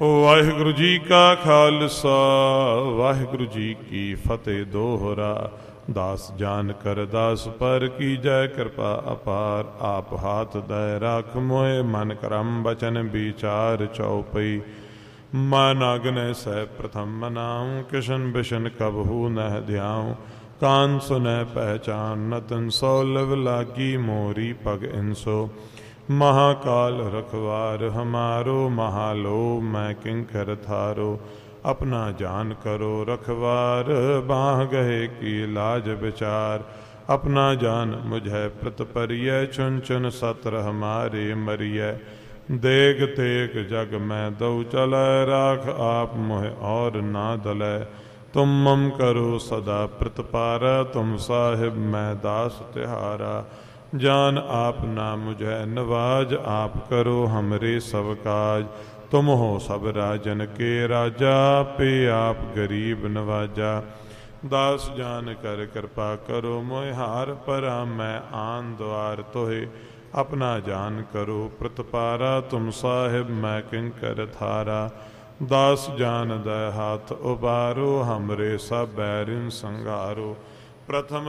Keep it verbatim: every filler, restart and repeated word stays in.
ਵਾਹਿਗੁਰੂ ਜੀ ਕਾ ਖਾਲਸਾ ਵਾਹਿਗੁਰੂ ਜੀ ਕੀ ਫਤਿਹ। ਦੋਹਰਾ ਦਾਸ ਜਾਨ ਕਰ ਦਾਸ ਪਰ ਕੀ ਜੈ ਕਿਰਪਾ ਅਪਾਰ। ਆਪ ਹਾਥ ਦੈ ਰਾਖ ਮੋਏ ਮਨ ਕਰਮ ਬਚਨ ਵਿਚਾਰ ਚਉਪਈ। ਮਨ ਅਗਨੈ ਸਹਿ ਪ੍ਰਥਮ ਮਨਾਉ ਕਿਸ਼ਨ ਬਿਸ਼ਨ ਕਬਹੂ ਨਹਿ ਧਿਆਉ। ਕਾਨ ਸੁਨੈ ਪਹਿਚਾਨ ਨਤਨ ਸੋ ਲਵ ਲਾਗੀ ਮੋਰੀ ਪਗ ਇਨਸੋ। महाकाल रखवार हमारो महालो मैं किंकर थारो। अपना जान करो रखवार बाह गहे की लाज विचार। अपना जान मुझे प्रत परिय चुन चुन सतर हमारे मरिय। देख तेख जग मैं दौ चलै राख आप मोह और ना दलै। तुम मम करो सदा प्रतिपारा तुम साहिब मैं दास तिहारा। जान आप ना मुझे नवाज आप करो हमरे सब काज। तुम हो सब राजन के राजा पे आप गरीब नवाजा। दास जान कर कृपा करो मोहि हार परा मैं आन द्वार तोहे। अपना जान करो प्रतिपारा तुम साहिब मैं किंकर थारा। दास जान दय हाथ उबारो हमरे सब बैरिन संगारो। प्रथम